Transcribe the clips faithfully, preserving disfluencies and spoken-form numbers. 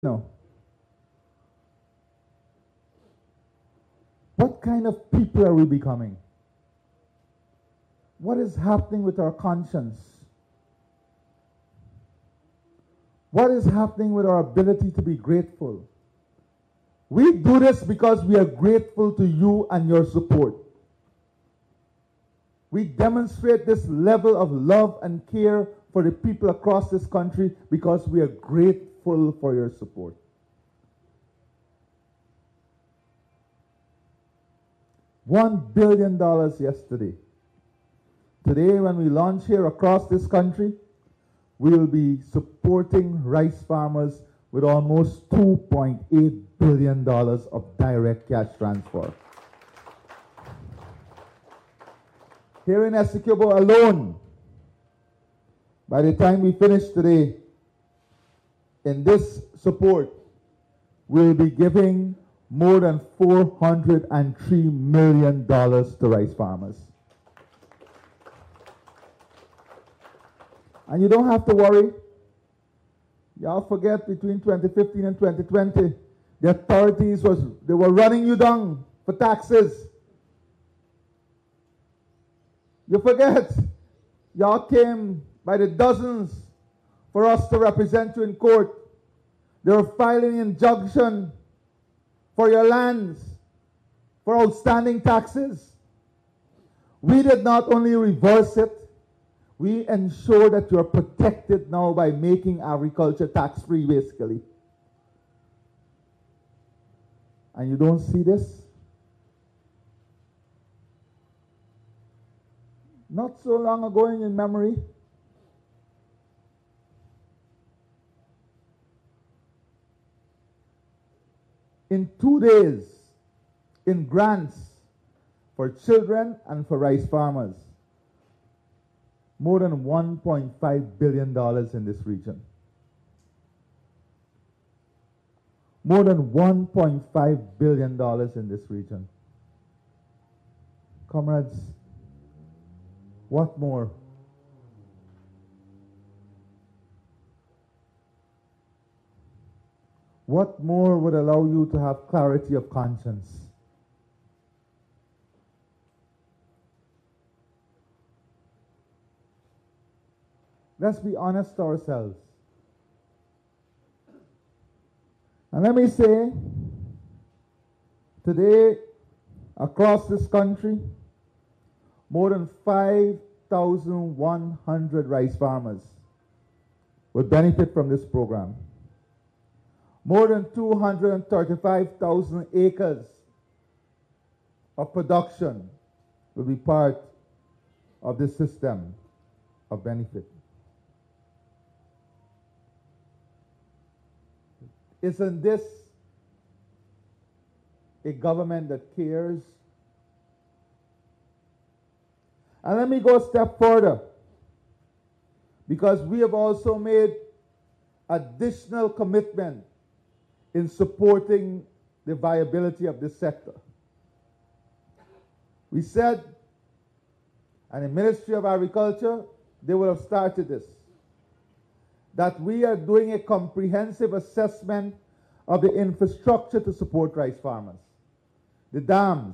know, what kind of people are we becoming? What is happening with our conscience? What is happening with our ability to be grateful? We do this because we are grateful to you and your support. We demonstrate this level of love and care for the people across this country because we are grateful for your support. One billion dollars yesterday. Today, when we launch here across this country, we will be supporting rice farmers with almost two point eight billion dollars of direct cash transfer. Here in Essequibo alone, by the time we finish today, in this support, we'll be giving more than four hundred three million dollars to rice farmers. And you don't have to worry. Y'all forget between twenty fifteen and twenty twenty, the authorities was they were running you down for taxes. You forget. Y'all came by the dozens for us to represent you in court. They were filing injunction for your lands, for outstanding taxes. We did not only reverse it, we ensure that you are protected now by making agriculture tax-free, basically. And you don't see this? Not so long ago in your memory, in two days, in grants for children and for rice farmers, more than one point five billion dollars in this region. More than one point five billion dollars in this region. Comrades, what more? What more would allow you to have clarity of conscience? Let's be honest to ourselves. And let me say, today, across this country, more than five thousand one hundred rice farmers will benefit from this program. More than two hundred thirty-five thousand acres of production will be part of this system of benefit. Isn't this a government that cares? And let me go a step further, because we have also made additional commitment in supporting the viability of this sector. We said, and the Ministry of Agriculture, they will have started this, that we are doing a comprehensive assessment of the infrastructure to support rice farmers, the dams,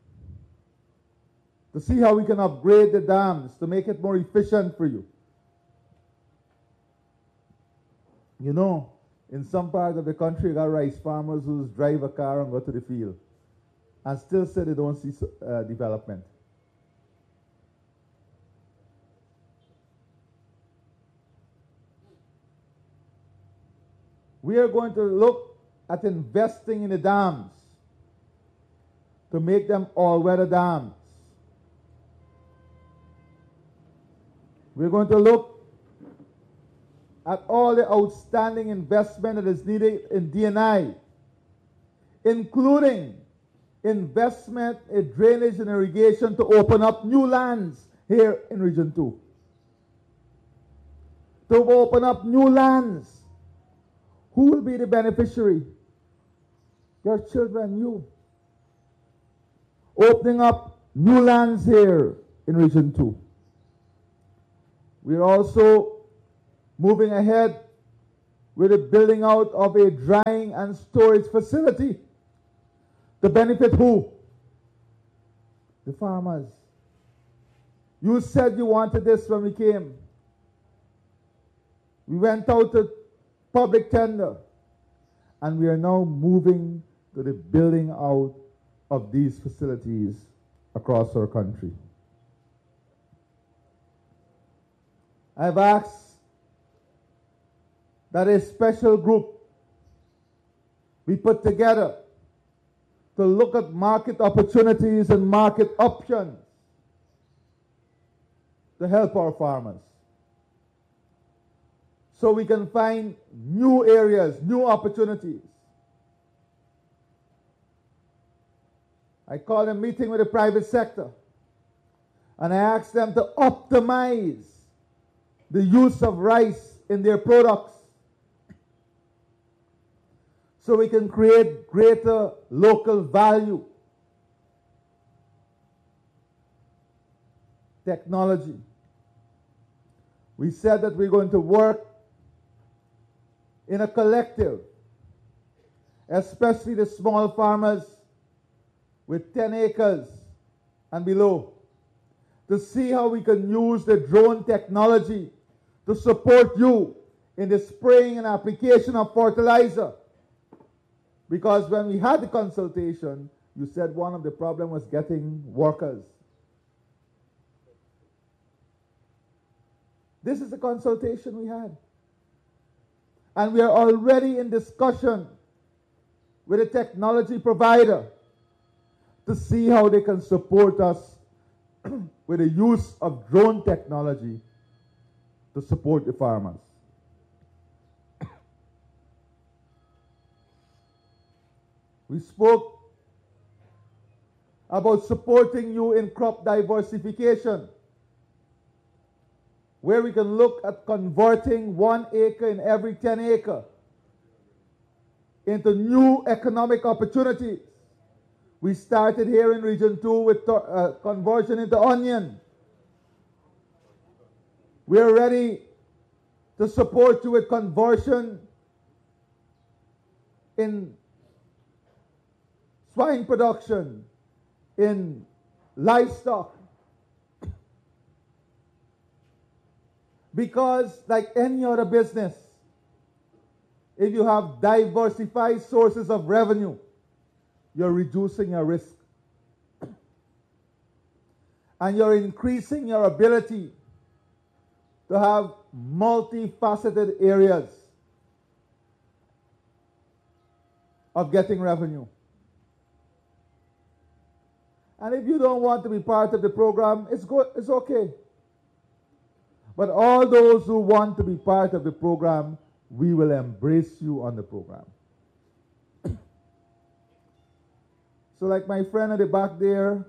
to see how we can upgrade the dams to make it more efficient for you. You know, in some parts of the country, you got rice farmers who drive a car and go to the field and still say they don't see uh, development. We are going to look at investing in the dams to make them all-weather dams. We're going to look at all the outstanding investment that is needed in D and I, including investment in drainage and irrigation to open up new lands here in Region two. To open up new lands. Who will be the beneficiary? Your children, you. Opening up new lands here in Region two. We're also moving ahead with the building out of a drying and storage facility to benefit who? The farmers. You said you wanted this when we came. We went out to public tender, and we are now moving to the building out of these facilities across our country. I've asked that a special group be put together to look at market opportunities and market options to help our farmers, so we can find new areas, new opportunities. I called a meeting with the private sector, and I asked them to optimize the use of rice in their products so we can create greater local value. Technology. We said that we're going to work in a collective, especially the small farmers with ten acres and below, to see how we can use the drone technology to support you in the spraying and application of fertilizer. Because when we had the consultation, you said one of the problems was getting workers. This is the consultation we had. And we are already in discussion with a technology provider to see how they can support us with the use of drone technology to support the farmers. We spoke about supporting you in crop diversification, where we can look at converting one acre in every ten acre into new economic opportunities. We started here in Region two with uh, conversion into onion. We are ready to support you with conversion in swine production, in livestock. Because like any other business, if you have diversified sources of revenue, you're reducing your risk. And you're increasing your ability to have multifaceted areas of getting revenue. And if you don't want to be part of the program, it's good, it's okay. But all those who want to be part of the program, we will embrace you on the program. So like my friend at the back there,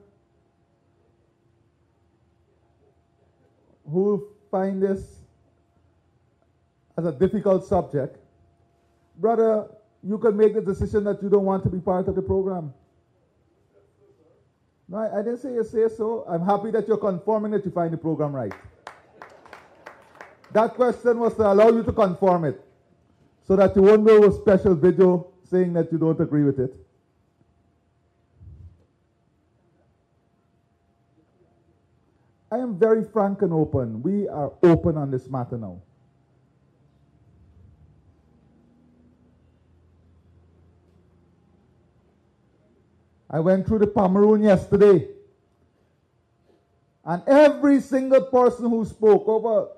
who find this as a difficult subject, brother, you can make the decision that you don't want to be part of the program. No, I, I didn't say you say so. I'm happy that you're conforming that you find the program right. That question was to allow you to conform it, so that you won't do a special video saying that you don't agree with it. I am very frank and open. We are open on this matter now. I went through the Pomeroon yesterday, and every single person who spoke, over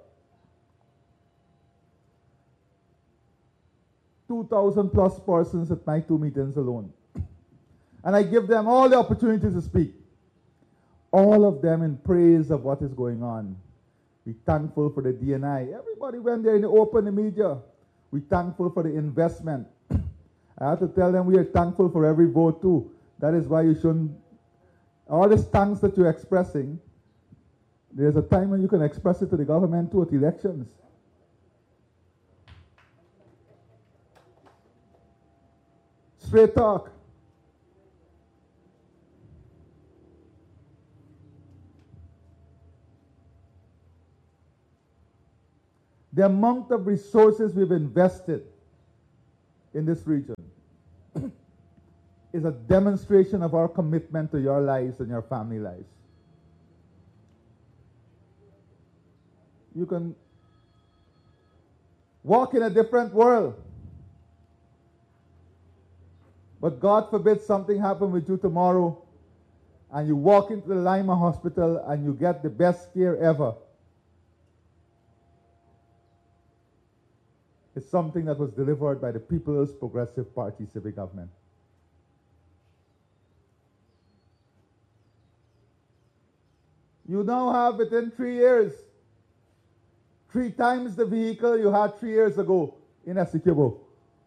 two thousand plus persons at my two meetings alone, and I give them all the opportunity to speak. All of them in praise of what is going on. We're thankful for the D N I. Everybody went there in the open the media. We're thankful for the investment. I have to tell them we are thankful for every vote too. That is why you shouldn't, all these thanks that you're expressing, there's a time when you can express it to the government too at elections. Straight talk. The amount of resources we've invested in this region is a demonstration of our commitment to your lives and your family lives. You can walk in a different world, but God forbid something happen with you tomorrow and you walk into the Lima Hospital and you get the best care ever. It's something that was delivered by the People's Progressive Party civic government. You now have, within three years, three times the vehicle you had three years ago in Essequibo.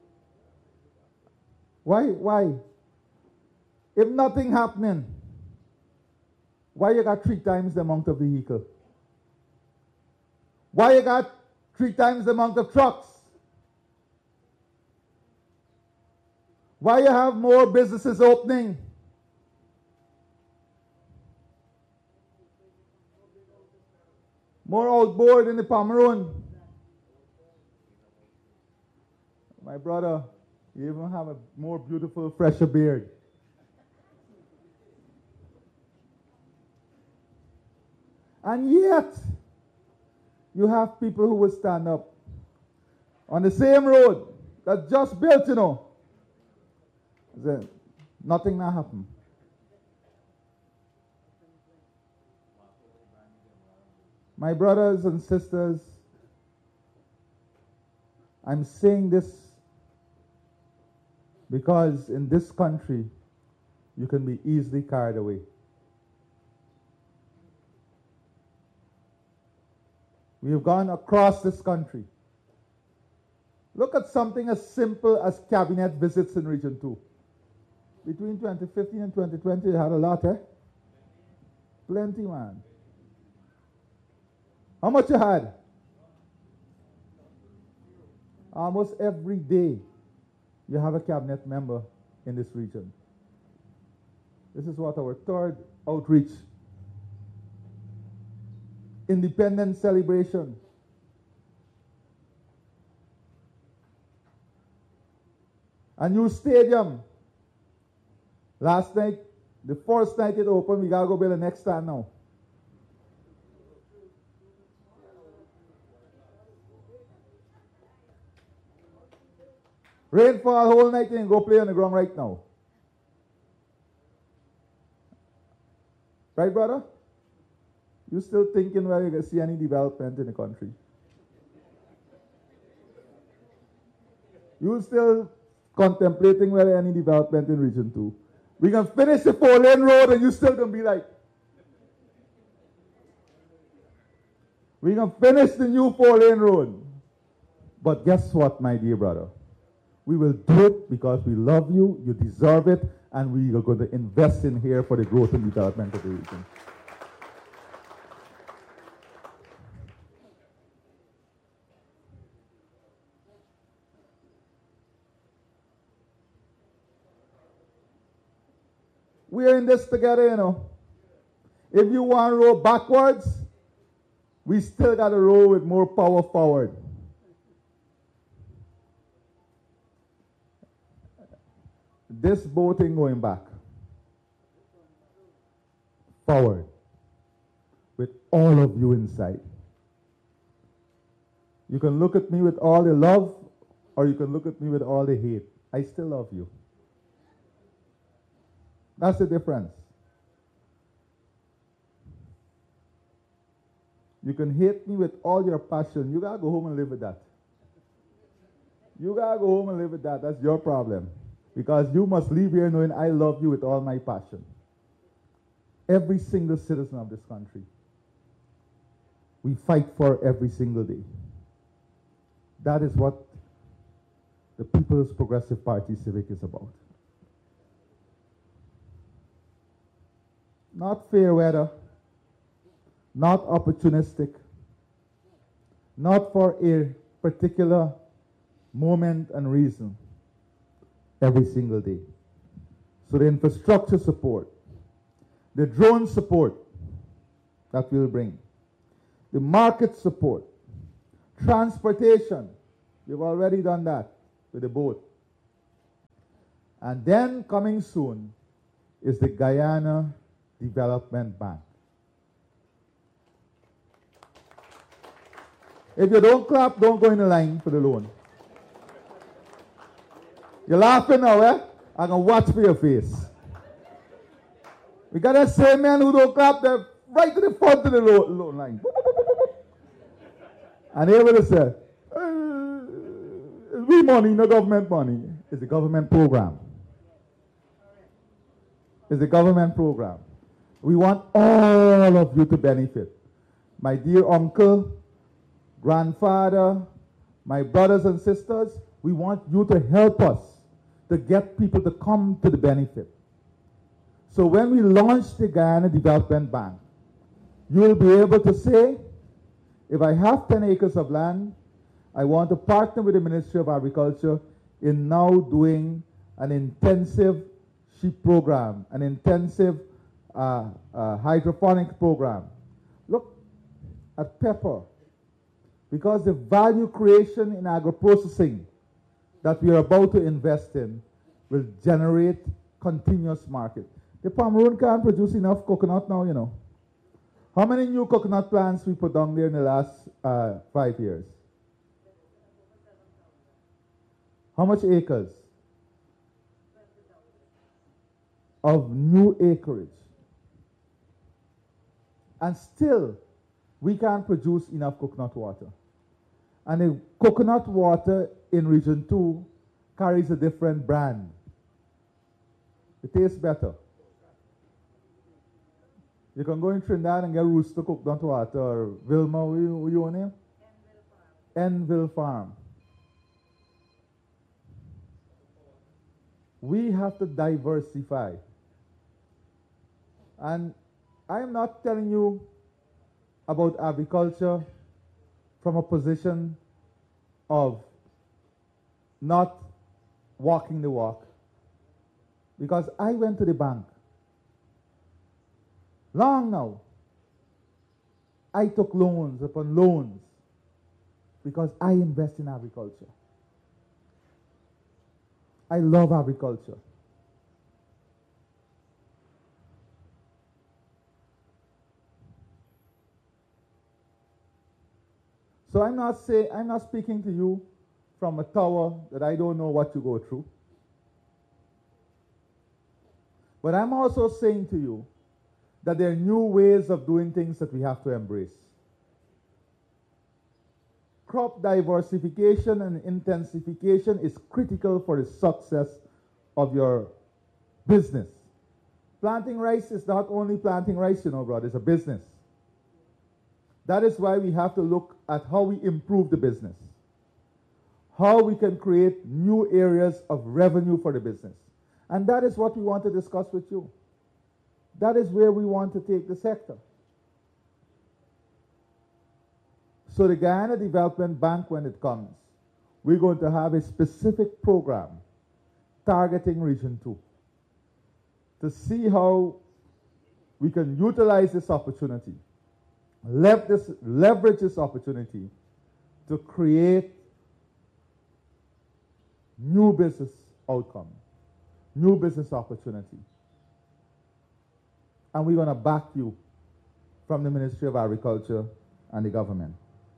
Why? Why? If nothing happening, why you got three times the amount of vehicle? Why you got three times the amount of trucks? Why you have more businesses opening? More outboard in the Pomeroon. My brother, you even have a more beautiful, fresher beard. And yet, you have people who will stand up on the same road that just built, you know. Then nothing now happen. My brothers and sisters, I'm saying this because in this country, you can be easily carried away. We have gone across this country. Look at something as simple as cabinet visits in Region two. Between twenty fifteen and twenty twenty, they had a lot, eh? Plenty, man. How much you had? Almost every day you have a cabinet member in this region. This is what our third outreach. Independence celebration. A new stadium. Last night, the first night it opened, we gotta go build the next stand now. Rainfall whole night and go play on the ground right now. Right, brother? You still thinking where you can see any development in the country? You still contemplating whether any development in Region two. We can finish the four-lane road and you still gonna be like, we can finish the new four-lane road. But guess what, my dear brother? We will do it because we love you, you deserve it, and we are going to invest in here for the growth and development of the region. We are in this together, you know. If you want to roll backwards, we still got to roll with more power forward. This boat ain't going back. Forward. With all of you inside. You can look at me with all the love, or you can look at me with all the hate. I still love you. That's the difference. You can hate me with all your passion. You gotta go home and live with that. You gotta go home and live with that. That's your problem. Because you must leave here knowing I love you with all my passion. Every single citizen of this country. We fight for every single day. That is what the People's Progressive Party Civic is about. Not fair weather, not opportunistic, not for a particular moment and reason, every single day. So the infrastructure support, the drone support that we'll bring, the market support, transportation, we've already done that with the boat. And then coming soon is the Guyana Development Bank. If you don't clap, don't go in the line for the loan. You're laughing now, eh? I'm going to watch for your face. We got that same man who don't clap, they're right to the front of the loan, loan line. And they will say, uh, it's we money, no government money. It's a government program. It's a government program. We want all of you to benefit. My dear uncle, grandfather, my brothers and sisters, we want you to help us to get people to come to the benefit. So when we launch the Guyana Development Bank, you will be able to say, if I have ten acres of land, I want to partner with the Ministry of Agriculture in now doing an intensive sheep program, an intensive uh, uh, hydroponics program. Look at pepper. Because the value creation in agro-processing that we are about to invest in will generate continuous market. The Pomeroon can't produce enough coconut now, you know. How many new coconut plants we put down there in the last uh, five years? How much acres of new acreage? And still, we can't produce enough coconut water. And the coconut water in Region two carries a different brand. It tastes better. You can go in Trinidad and get Rooster coconut water, or Vilma, what you, what you on name? Enville Farm. We have to diversify. And I'm not telling you about agriculture from a position of not walking the walk. Because I went to the bank. Long now. I took loans upon loans because I invest in agriculture. I love agriculture. So I'm not say I'm not speaking to you from a tower that I don't know what you go through. But I'm also saying to you that there are new ways of doing things that we have to embrace. Crop diversification and intensification is critical for the success of your business. Planting rice is not only planting rice, you know, brother, it's a business. That is why we have to look at how we improve the business, how we can create new areas of revenue for the business. And that is what we want to discuss with you. That is where we want to take the sector. So the Guyana Development Bank, when it comes, we're going to have a specific program targeting Region two to see how we can utilize this opportunity, lev this, leverage this opportunity to create new business outcome, new business opportunity. And we're going to back you from the Ministry of Agriculture and the government.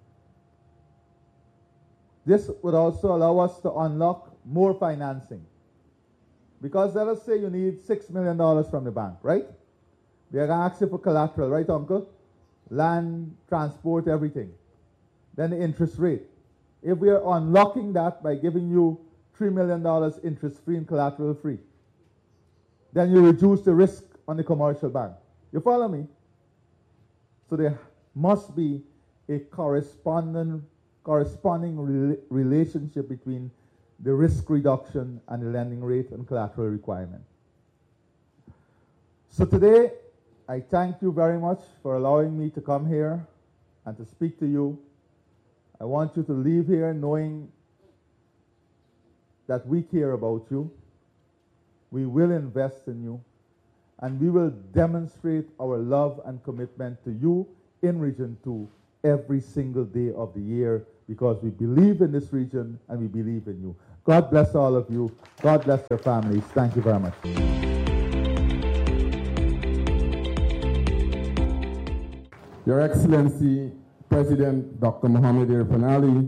This would also allow us to unlock more financing. Because let us say you need six million dollars from the bank, right? They're going to ask you for collateral, right, Uncle? Land, transport, everything. Then the interest rate. If we are unlocking that by giving you three million dollars interest-free and collateral-free, then you reduce the risk on the commercial bank. You follow me? So there must be a corresponding, corresponding re relationship between the risk reduction and the lending rate and collateral requirement. So today, I thank you very much for allowing me to come here and to speak to you. I want you to leave here knowing that we care about you. We will invest in you. And we will demonstrate our love and commitment to you in Region two every single day of the year because we believe in this region and we believe in you. God bless all of you. God bless your families. Thank you very much. Your Excellency, President Doctor Mohamed Irfaan Ali,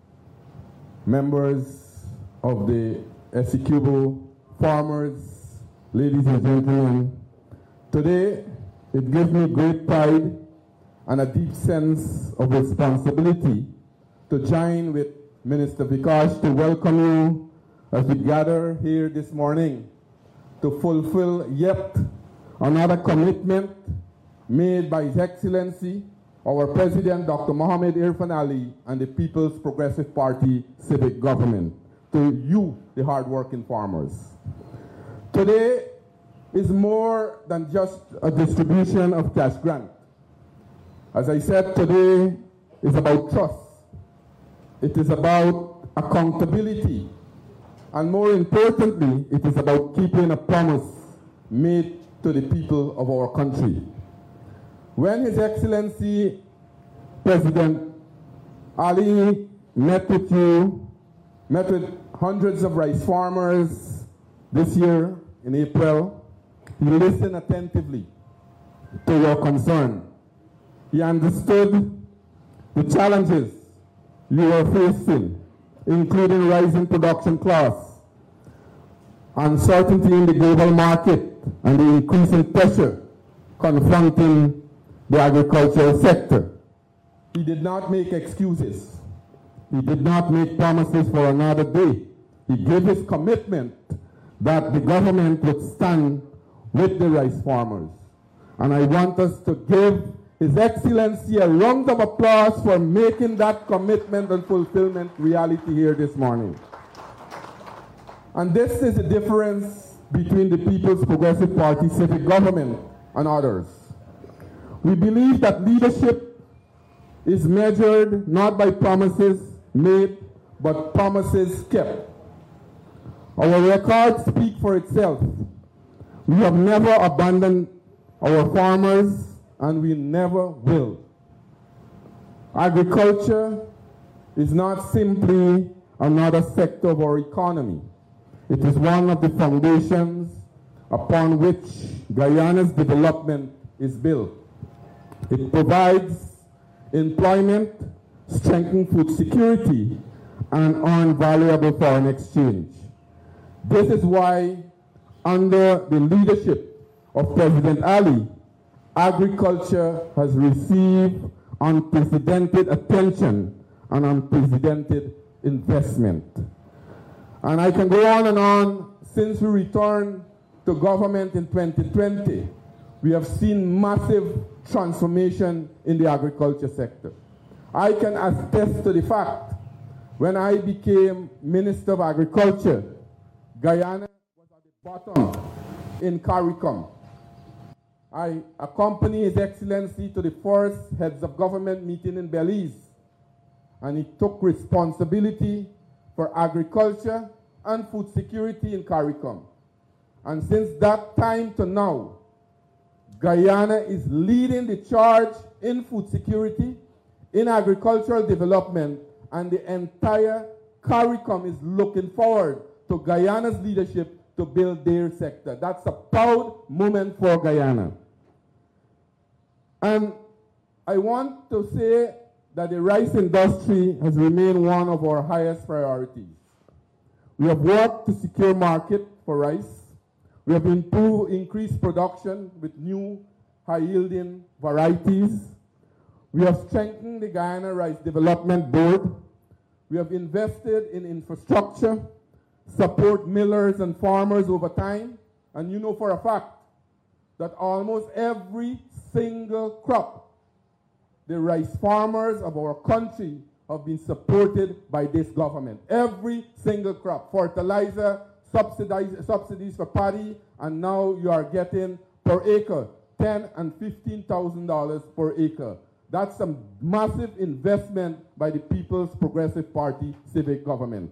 members of the Essequibo farmers, ladies and gentlemen, today it gives me great pride and a deep sense of responsibility to join with Minister Vikash to welcome you as we gather here this morning to fulfill yet another commitment made by His Excellency, our President Doctor Mohamed Irfaan Ali and the People's Progressive Party civic government, to you, the hard-working farmers. Today is more than just a distribution of cash grant. As I said, today is about trust. It is about accountability. And more importantly, it is about keeping a promise made to the people of our country. When His Excellency President Ali met with you, met with hundreds of rice farmers this year in April, he listened attentively to your concern. He understood the challenges you are facing, including rising production costs, uncertainty in the global market, and the increasing pressure confronting the agricultural sector. He did not make excuses. He did not make promises for another day. He gave his commitment that the government would stand with the rice farmers. And I want us to give His Excellency a round of applause for making that commitment and fulfillment reality here this morning. And this is the difference between the People's Progressive Party civic government and others. We believe that leadership is measured not by promises made, but promises kept. Our records speak for itself. We have never abandoned our farmers, and we never will. Agriculture is not simply another sector of our economy. It is one of the foundations upon which Guyana's development is built. It provides employment, strengthens food security, and earns valuable foreign exchange. This is why, under the leadership of President Ali, agriculture has received unprecedented attention and unprecedented investment. And I can go on and on. Since we returned to government in twenty twenty, we have seen massive transformation in the agriculture sector. I can attest to the fact, when I became Minister of Agriculture, Guyana was at the bottom in CARICOM. I accompanied His Excellency to the first heads of government meeting in Belize, and he took responsibility for agriculture and food security in CARICOM. And since that time to now, Guyana is leading the charge in food security, in agricultural development, and the entire CARICOM is looking forward to Guyana's leadership to build their sector. That's a proud moment for Guyana. And I want to say that the rice industry has remained one of our highest priorities. We have worked to secure market for rice. We have improved, increased production with new high-yielding varieties. We have strengthened the Guyana Rice Development Board. We have invested in infrastructure, support millers and farmers over time. And you know for a fact that almost every single crop, the rice farmers of our country have been supported by this government. Every single crop, fertilizer, subsidies for paddy, and now you are getting per acre ten and fifteen thousand dollars per acre. That's a massive investment by the People's Progressive Party civic government.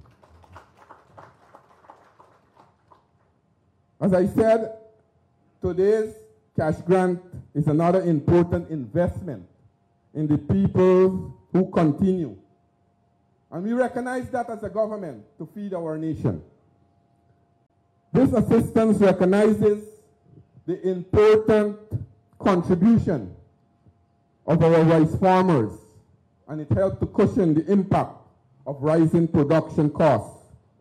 As I said, today's cash grant is another important investment in the people who continue And we recognize that as a government to feed our nation. This assistance recognizes the important contribution of our rice farmers, and it helped to cushion the impact of rising production costs.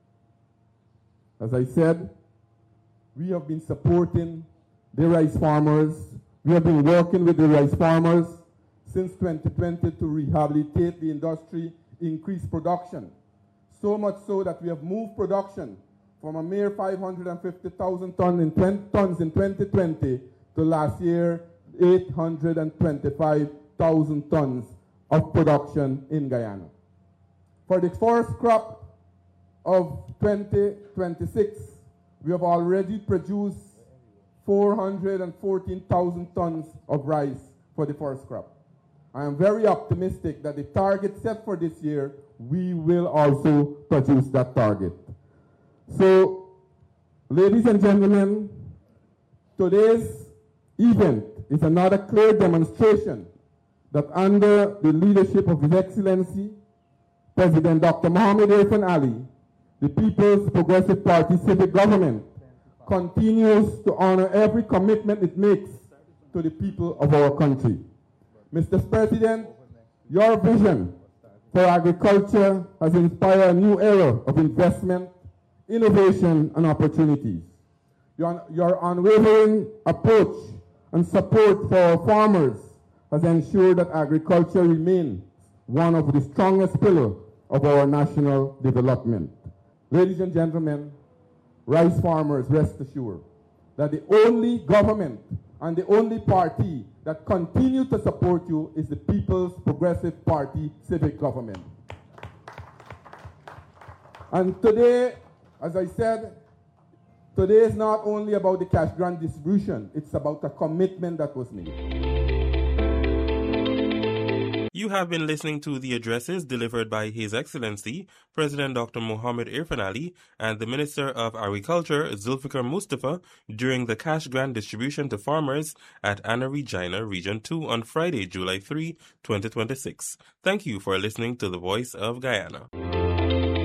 As I said, we have been supporting the rice farmers. We have been working with the rice farmers since twenty twenty to rehabilitate the industry, increase production. So much so that we have moved production from a mere five hundred fifty thousand tons in, tons in twenty twenty to last year, eight hundred twenty-five thousand tons of production in Guyana. For the first crop of twenty twenty-six, we have already produced four hundred fourteen thousand tons of rice for the first crop. I am very optimistic that the target set for this year, we will also produce that target. So, ladies and gentlemen, today's event is another clear demonstration that under the leadership of His Excellency, President Doctor Mohamed Irfaan Ali, the People's Progressive Party civic government continues to honor every commitment it makes to the people of our country. Mister President, your vision for agriculture has inspired a new era of investment, innovation, and opportunities. Your, your unwavering approach and support for our farmers has ensured that agriculture remains one of the strongest pillars of our national development. Ladies and gentlemen, rice farmers, rest assured that the only government and the only party that continue to support you is the People's Progressive Party civic government. And today, as I said, today is not only about the cash grant distribution, it's about a commitment that was made. You have been listening to the addresses delivered by His Excellency, President Doctor Mohamed Irfaan Ali, and the Minister of Agriculture, Zulfikar Mustafa, during the cash grant distribution to farmers at Anna Regina, Region two on Friday, July third, twenty twenty-six. Thank you for listening to the Voice of Guyana.